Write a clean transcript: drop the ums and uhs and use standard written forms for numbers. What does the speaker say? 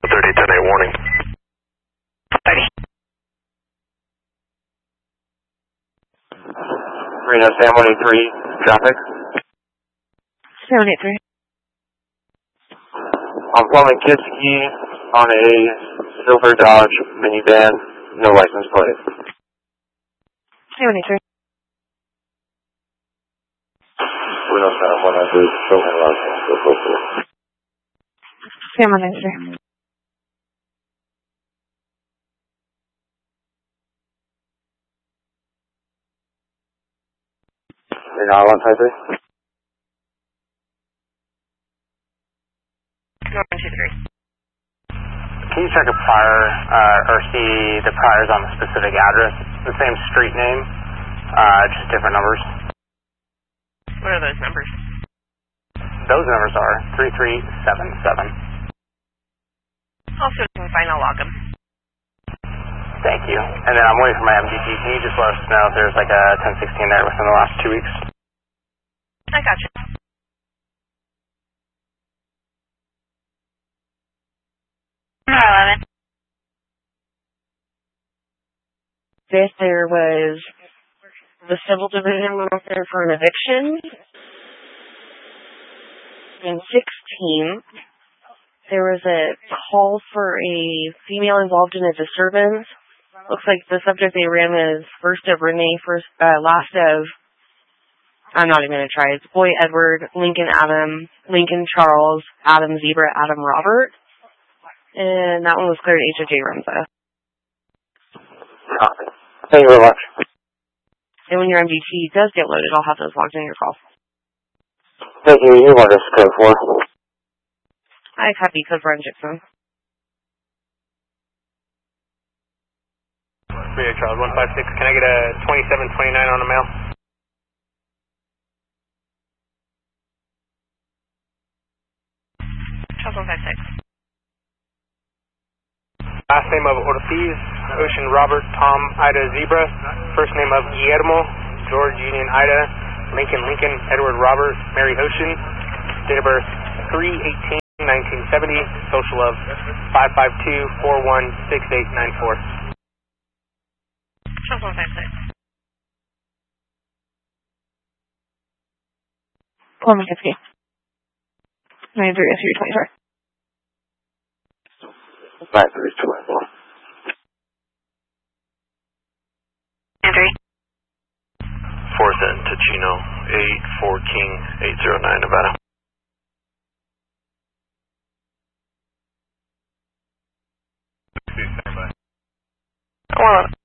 3010 warning. Reno Sam 183, traffic. 783. I'm Plummet Kiski on a silver Dodge minivan, no license plate. 783. Reno Sam 183, silver license, go for 783. Reno 153. 123. Can you check a prior, or see the priors on the specific address? The same street name, just different numbers. What are those numbers? Those numbers are 3377. Also, if you can find, I'll log them. Thank you. And then I'm waiting for my MDT. Can you just let us know if there's like a 1016 there within the last 2 weeks? I got you. There was the civil division went up there for an eviction. In 16, there was a call for a female involved in a disturbance. Looks like the subject they ran is first of Renee, last of, I'm not even going to try. It's Boy Edward, Lincoln Adam, Lincoln Charles, Adam Zebra, Adam Robert. And that one was cleared HOJ Remza. Copy. Thank you very much. And when your MDT does get loaded, I'll have those logged in your call. Thank you. You want us to code 4? I copy code for Jackson. Rio Charles 156, can I get a 2729 on the mail? Charles 156. Last name of Ortiz, Ocean Robert, Tom, Ida Zebra. First name of Guillermo, George Union Ida, Lincoln Edward Robert, Mary Ocean. Date of birth 3/18/1970. Social of 552-416894. Charles 156. Plummet Kiski. 93 S324. 5324. Andrew. 4th and Ticino, 84 King, 809 Nevada. I want